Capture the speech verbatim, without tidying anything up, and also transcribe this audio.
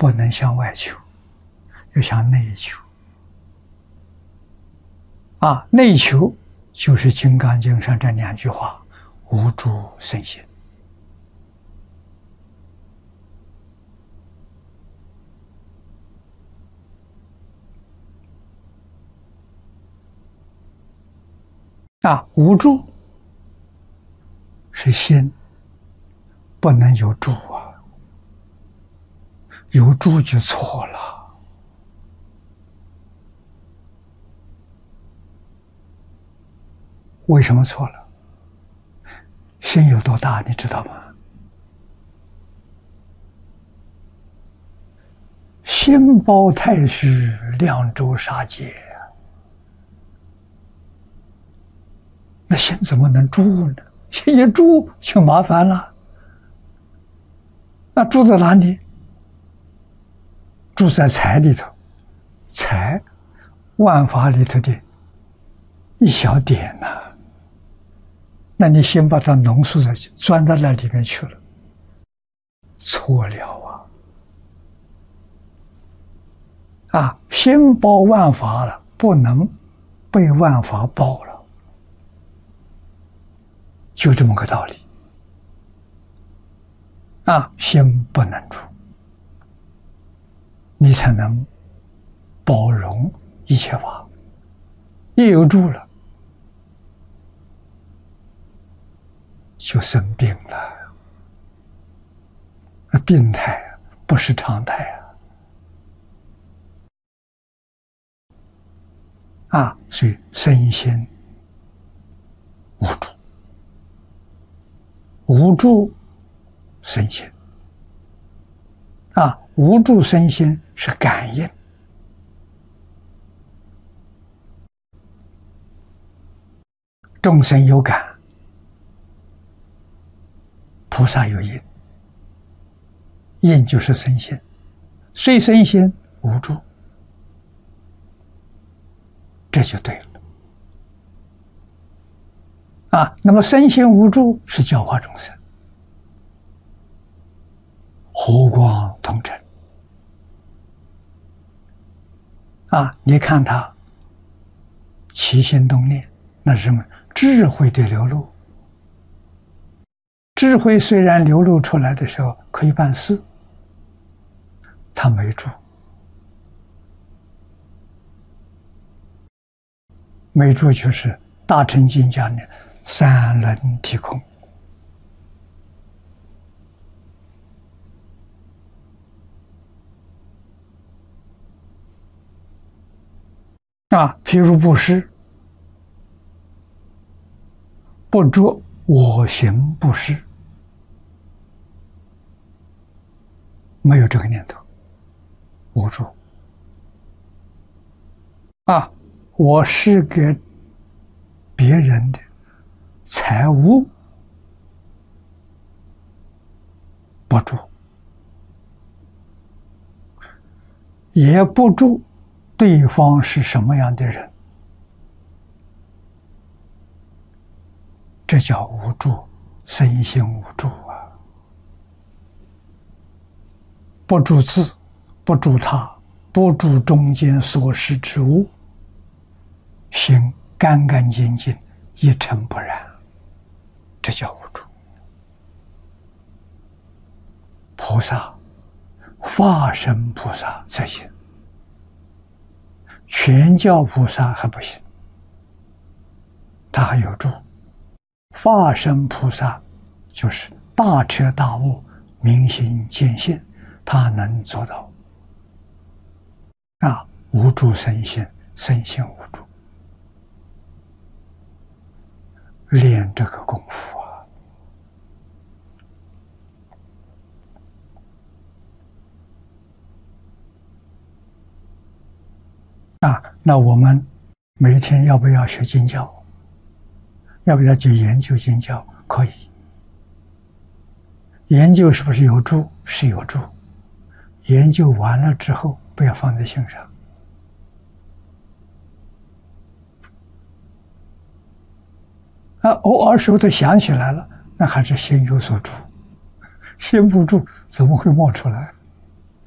不能向外求，要向内求。啊，内求就是《金刚经》上这两句话：无住生心。啊，无住是心不能有住啊，有住就错了。为什么错了？心有多大，你知道吗？心包太虚，量周沙界。那心怎么能住呢？心一住就麻烦了。那住在哪里？住在财里头，财万法里头的一小点呐、啊。那你先把它浓缩的钻到那里面去了，错了啊！啊，心包万法了，不能被万法包了。就这么个道理啊！心不能住，你才能包容一切法。一有住了，就生病了。病态啊，不是常态啊！啊，所以身心无住。无住身心啊，无住身心是感应。众生有感，菩萨有应。应就是身心，虽身心无住，这就对了。啊，那么身心无住是教化众生，和光同尘。啊，你看他起心动念，那是什么？智慧的流露。智慧虽然流露出来的时候可以办事，他没住，没住就是大乘经讲的三轮体空。啊，譬如布施，不着我行布施，没有这个念头，无住。啊，我是给别人的财物，不住，也不住对方是什么样的人，这叫无住，身心无住啊！不住自，不住他，不住中间所识之物，心干干净净，一尘不染，这叫无住。菩萨，化身菩萨才行，全教菩萨还不行，他还有住。化身菩萨就是大彻大悟、明心见性，他能做到啊，无住身心，身心无住，练这个功夫啊！啊，那我们每天要不要学经教？要不要去研究经教？可以。研究是不是有助？是有助。研究完了之后，不要放在心上。啊，偶尔时候都想起来了，那还是心有所住。心不住，怎么会冒出来？